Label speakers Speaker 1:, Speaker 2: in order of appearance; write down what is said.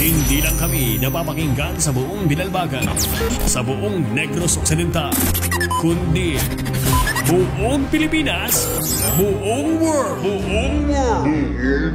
Speaker 1: Hindi lang kami napapakinggan sa buong Binalbagan, sa buong Negros Occidental, kundi buong Pilipinas, buong world.